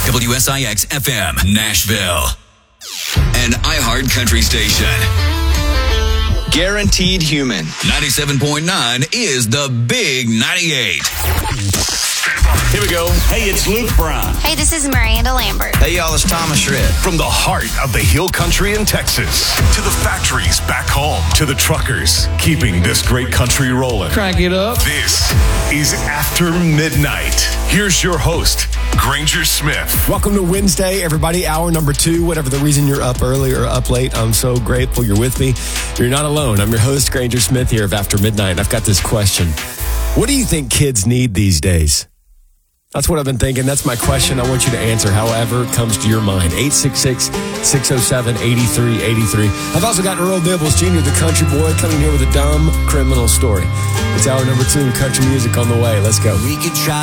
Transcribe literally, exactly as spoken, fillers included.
W S I X F M, Nashville. An iHeart Country station. Guaranteed Human. ninety-seven point nine is the Big ninety-eight. Here we go. Hey, it's Luke Brown. Hey, this is Miranda Lambert. Hey, y'all, it's Thomas Shred. From the heart of the Hill Country in Texas to the factories back home to the truckers keeping this great country rolling. Crank it up. This is After Midnight. Here's your host, Granger Smith. Welcome to Wednesday, everybody. Hour number two. Whatever the reason you're up early or up late, I'm so grateful you're with me. You're not alone. I'm your host, Granger Smith, here of After Midnight. I've got this question. What do you think kids need these days? That's what I've been thinking. That's my question. I want you to answer however it comes to your mind. eight six six, six oh seven, eight three eight three. I've also got Earl Dibbles, Junior, the country boy, coming here with a dumb criminal story. It's hour number two. Country music on the way. Let's go. We could try